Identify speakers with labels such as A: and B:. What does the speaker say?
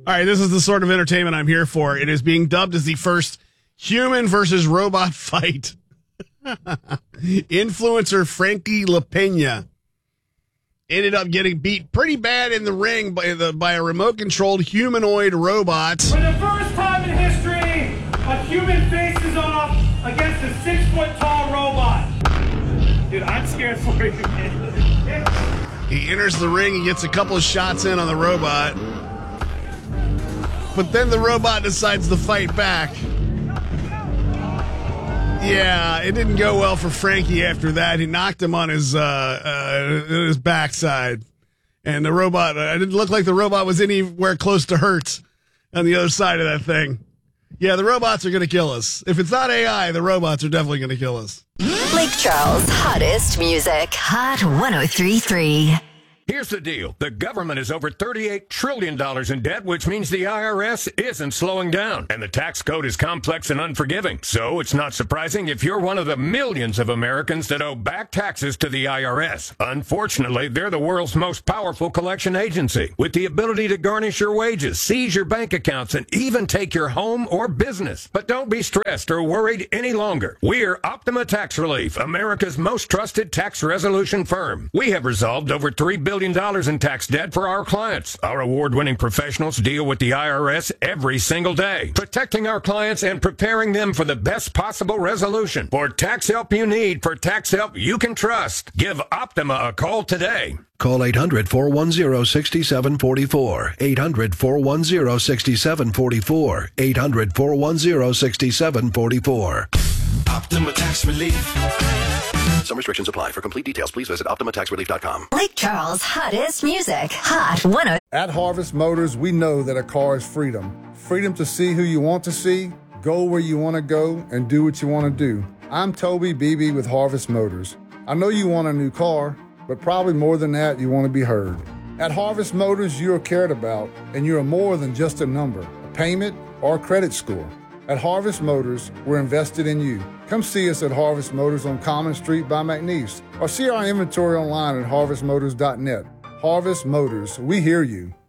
A: All right, this is the sort of entertainment I'm here for. It is being dubbed as the first human versus robot fight. Influencer Frankie LaPena ended up getting beat pretty bad in the ring by a remote-controlled humanoid robot.
B: For the first time in history, a human faces off against a 6-foot-tall robot. Dude, I'm scared for you, man.
A: He enters the ring and gets a couple of shots in on the robot. But then the robot decides to fight back. Yeah, it didn't go well for Frankie after that. He knocked him on his backside. And the robot, it didn't look like the robot was anywhere close to hurt on the other side of that thing. Yeah, the robots are going to kill us. If it's not AI, the robots are definitely going to kill us.
C: Lake Charles' hottest music. Hot 103.3.
D: Here's the deal. The government is over $38 trillion in debt, which means the IRS isn't slowing down. And the tax code is complex and unforgiving. So it's not surprising if you're one of the millions of Americans that owe back taxes to the IRS. Unfortunately, they're the world's most powerful collection agency, with the ability to garnish your wages, seize your bank accounts, and even take your home or business. But don't be stressed or worried any longer. We're Optima Tax Relief, America's most trusted tax resolution firm. We have resolved over $3 billion in tax debt for our clients. Our award-winning professionals deal with the IRS every single day, protecting our clients and preparing them for the best possible resolution. For tax help you need, for tax help you can trust, give Optima a call today.
E: Call 800-410-6744. 800-410-6744. 800-410-6744.
F: Optima Tax Relief. Some restrictions apply. For complete details, please visit OptimaTaxRelief.com.
C: Lake Charles' hottest music. Hot 103.3.
G: At Harvest Motors, we know that a car is freedom. Freedom to see who you want to see, go where you want to go, and do what you want to do. I'm Toby Beebe with Harvest Motors. I know you want a new car, but probably more than that, you want to be heard. At Harvest Motors, you are cared about, and you are more than just a number, a payment, or a credit score. At Harvest Motors, we're invested in you. Come see us at Harvest Motors on Common Street by McNeese, or see our inventory online at harvestmotors.net. Harvest Motors, we hear you.